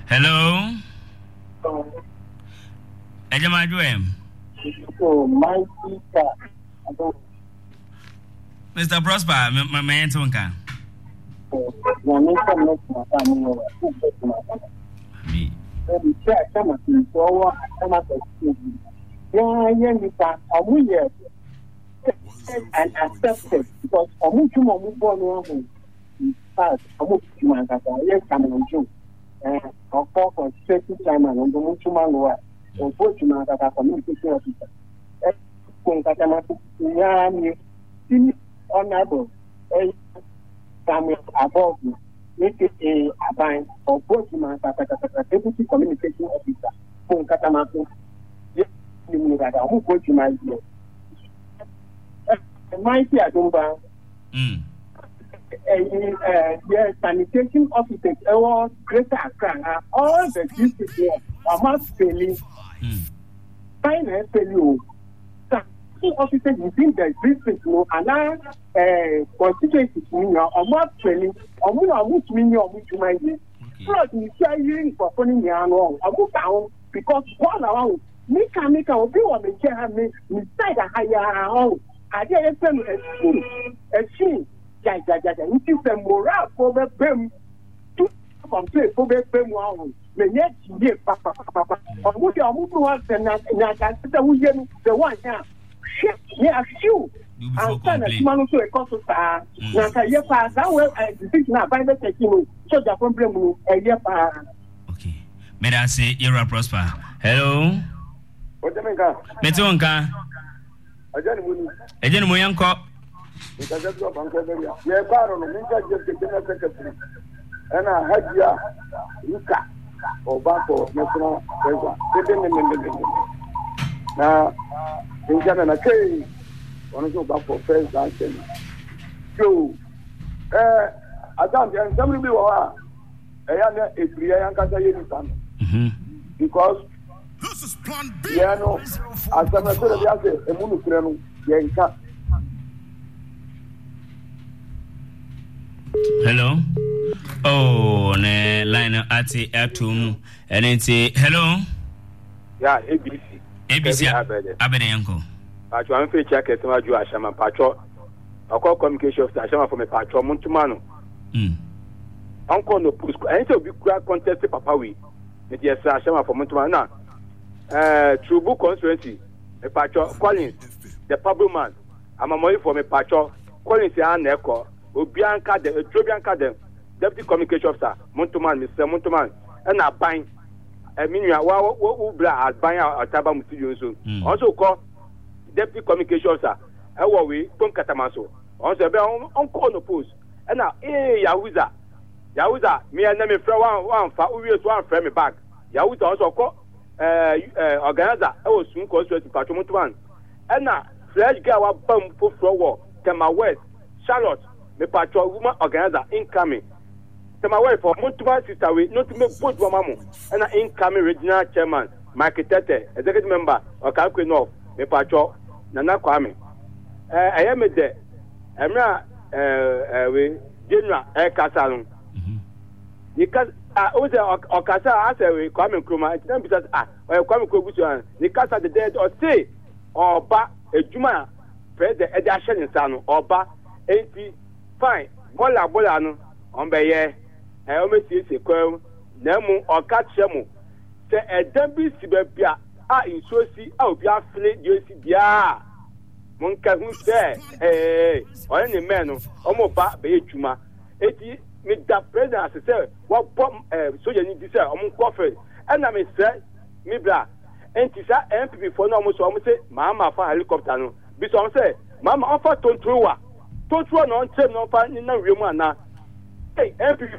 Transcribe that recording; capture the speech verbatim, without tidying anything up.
Hello. Ejama Joem. So my teacher. Mister Prosper, my man Tonka. Me. And check some of the forward some of the yeah, yeah, you can a and accepted because a much more born in fact, a much man that I yes, coming on June. And of course, for safety time and on the much man who are unfortunate that are communication officer. Honorable, Samuel above me. Make it a bind or both man, deputy communication officer. From Catamato, yes, you know that I won't go to my ear. Mighty Adumba, yes, sanitation officers, all greater Accra, all the districts here are not failing. Finance failure. Officers within the district, no, and now constituencies, you know, are not failing. Or we are which mean or which might be. Plus, we are hearing for putting the annual. I will down because one around me can make a view of the chair me inside a higher own. I get a film a school, a scene, which is a morale for the bem to complain for the bem one. The next year, Papa, Papa, or would you move once and not the one here? Yeah, few. I'm trying to man to a consult. Now, I hear pass that well. I think now by the technique, so the problem a year pass. Okay. May I say, you're Prosper. Hello. What do you mean? Metonka. I don't know. I didn't know young cop. Because that's what I'm saying. Yeah, pardon me. Just the general secretary. And I had ya, Luca, or Baco, National President. Now, in Canada, I want to go back for first dancing. So, uh, I don't know, somebody will have a prayer and Casa Unisan. Because this is plan B. Yeah, no, as I said, a monochrome, Yanka. Hello. Oh, ne line at atum, and it's hello. Yeah, A B C. A B C Abede Uncle. Pacho, I'm free check it. I do Ashama Pacho. I call communication of Ashama from a Pacho Montumano. Hm. Uncle no push. I need to be quite contested, Papa. We. It is Ashama from Montumana. Uh, True Book Constituency. A Pacho Collins, the public man. I'm a money for me, Pacho Collins. And Echo. Obianca, the Trobianca, the deputy communication officer, Montuman, Mister Montuman, and I bind. I mean, you are what Ubla at buying our Tabam Studio. Also call deputy communication officer. I will we from Catamaso. Also, on call no post. And now, eh, Yahuza. Yahuza, me and them from one one for one frame back. Yahuza also call uh organizer. I was soon called to Patrimotuan. And now, fresh girl bum for floor, Tema West, Charlotte, the patrol woman organizer incoming. Tema West for Montuan sister, we not to make both Wamamu. And an incoming regional chairman, Mike Tete, executive member, or Kalkino, the patrol, Nana Kwame. I am a day. I'm not we General Air Cassalon. Because I was a Casa, I say we come in Kruma, it's not because I come in Kubusan, the Casa the dead or say, or ba a Juma, President Edashan in Sano, or ba eighty fine, Bola Bolano, on Baye, I almost see a quail, Nemo or Cat Shemo. Say a Debbie Sibia, ah, in Sosi, I'll be a flake, you see, yeah. Monka who say, eh, or any man, almost back by Juma. Eighty, make that president as I said, what bomb, eh, so you need to say, I'm coffee. And I may say, me blah. And it's a M P for no almost almost say, Mamma for helicopter. No, because say, Mamma offer Tontua. Tontua no, no, no, no, no, no, hey, M P